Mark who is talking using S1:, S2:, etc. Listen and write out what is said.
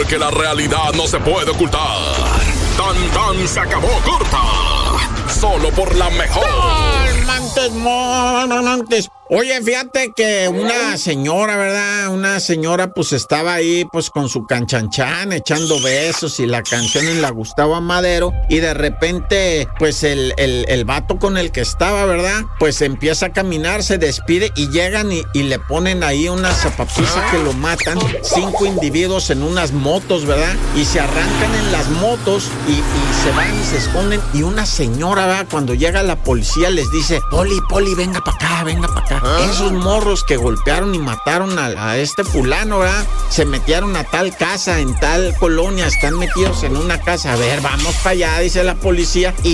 S1: porque la realidad no se puede ocultar. Tan tan se acabó corta. Solo por la mejor.
S2: Montes. Oye, fíjate que una señora, ¿verdad? Una señora pues estaba ahí pues con su canchanchan echando besos y la canción en la Gustavo Madero y de repente pues el vato con el que estaba, ¿verdad? Pues empieza a caminar, se despide y llegan y le ponen ahí una zapatiza que lo matan. 5 individuos en unas motos, ¿verdad? Y se arrancan en las motos y se van y se esconden y una señora, ¿verdad? Cuando llega la policía les dice, Poli, venga para acá, venga para acá. Esos morros que golpearon y mataron a este fulano, ¿verdad? Se metieron a tal casa, en tal colonia, están metidos en una casa. A ver, vamos para allá, dice la policía. Y